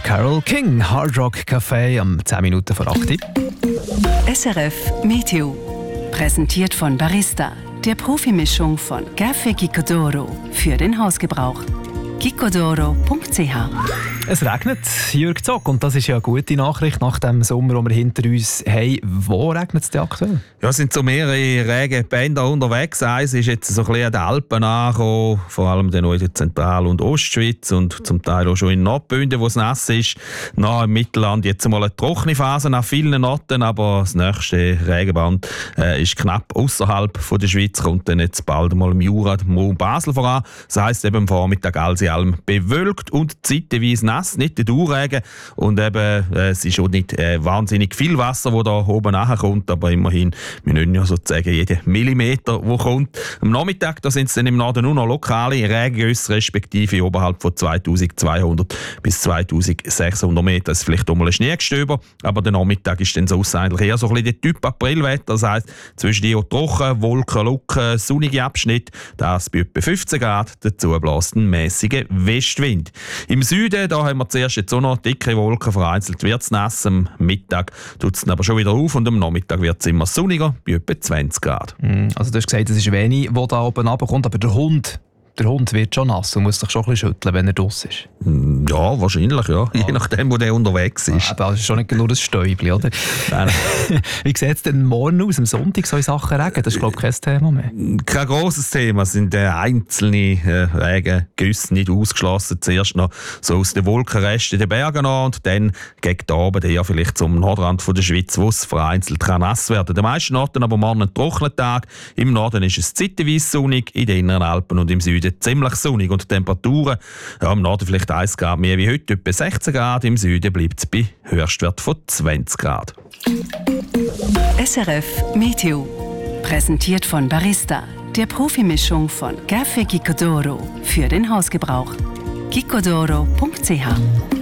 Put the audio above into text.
Carole King, Hard Rock Café am 10 Minuten vor 8 Uhr. SRF Meteo. Präsentiert von Barista, der Profimischung von Café Gicodoro für den Hausgebrauch. gicodoro.ch. Es regnet, Jürg Zock, und das ist ja eine gute Nachricht nach dem Sommer, den wir hinter uns haben. Wo regnet es denn aktuell? Ja, es sind so mehrere Regenbänder unterwegs. Eins ist jetzt so ein bisschen an den Alpen angekommen, vor allem dann auch in der Zentral- und Ostschweiz und zum Teil auch schon in Nordbünden, wo es nass ist. Nach im Mittelland jetzt mal eine trockene Phase an vielen Orten, aber das nächste Regenband ist knapp außerhalb der Schweiz, kommt dann jetzt bald mal im Jura, im Raum Basel voran. Das heisst eben am Vormittag alles in allem bewölkt und zeitweise nass, nicht der Dauerregen. Und eben, es ist auch nicht wahnsinnig viel Wasser, das da oben nachkommt, aber immerhin, wir nennen ja sozusagen jeden Millimeter, der kommt. Am Nachmittag da sind es dann im Norden nur noch lokale Regengüsse, respektive oberhalb von 2200 bis 2600 Meter. Das ist vielleicht auch mal ein Schneegestöber, aber der Nachmittag ist dann so eigentlich eher so ein bisschen der Typ Aprilwetter. Das heisst, zwischen die trocken, Wolken, Lucken, sonnige Abschnitt, das bei etwa 15 Grad, dazu bläst ein mäßiger Westwind. Im Süden da haben wir zuerst jetzt auch noch dicke Wolken, vereinzelt wird es nass. Am Mittag tut es aber schon wieder auf und am Nachmittag wird es immer sonniger, bei etwa 20 Grad. Also du hast gesagt, es ist wenig, wo da oben runterkommt, aber der Hund wird schon nass und muss sich schon ein bisschen schütteln, wenn er draussen ist. Ja, wahrscheinlich, ja. Je nachdem, wo der unterwegs ist. Aber das ist schon nicht nur ein Stäubchen, oder? Wie sieht es denn morgen aus, am Sonntag, so in Sachen Regen? Das ist, glaube ich, kein Thema mehr. Kein grosses Thema. Es sind einzelne Regengüsse nicht ausgeschlossen. Zuerst noch so aus den Wolkenresten der Berge an und dann gegen den Abend eher vielleicht zum Nordrand von der Schweiz, wo es vereinzelt kann nass werden. Den meisten Orten aber morgen ein trockener Tag. Im Norden ist es zeitweise sonnig, in den inneren Alpen und im Süden ziemlich sonnig. Und die Temperaturen, ja, im Norden vielleicht 1 Grad mehr wie heute, etwa 16 Grad. Im Süden bleibt es bei Höchstwert von 20 Grad. SRF Meteo. Präsentiert von Barista, der Profimischung von Café Gicodoro für den Hausgebrauch. gicodoro.ch.